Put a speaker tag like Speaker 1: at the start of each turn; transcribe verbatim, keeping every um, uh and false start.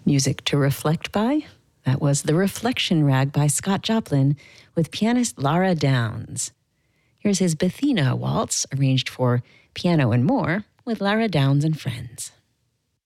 Speaker 1: Music to reflect by? That was The Reflection Rag by Scott Joplin with pianist Lara Downs. Here's his Bethina Waltz, arranged for piano and more, with Lara Downs and friends.